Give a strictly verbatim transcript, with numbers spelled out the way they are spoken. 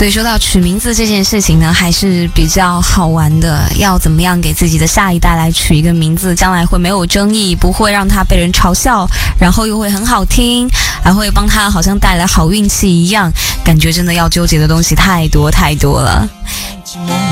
所以说到取名字这件事情呢，还是比较好玩的。要怎么样给自己的下一代来取一个名字，将来会没有争议，不会让他被人嘲笑，然后又会很好听，还会帮他好像带来好运气一样，感觉真的要纠结的东西太多太多了。